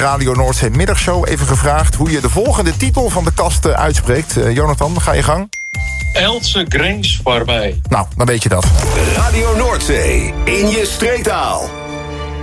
Radio Noordzee Middagshow even gevraagd hoe je de volgende titel van de kast uitspreekt. Jonathan, ga je gang. Else Grens voorbij. Nou, dan weet je dat. Radio Noordzee in je streektaal.